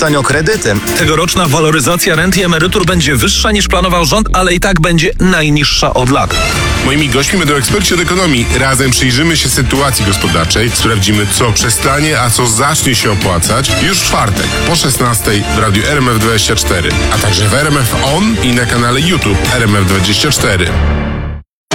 taniokredyty. Tegoroczna waloryzacja rent i emerytur będzie wyższa niż planował rząd, ale i tak będzie najniższa od lat. Moimi gośćmi będą eksperci od ekonomii. Razem przyjrzymy się sytuacji gospodarczej, sprawdzimy, co przestanie, a co zacznie się opłacać już w czwartek po 16:00 w radiu RMF24, a także w RMF On i na kanale YouTube RMF24.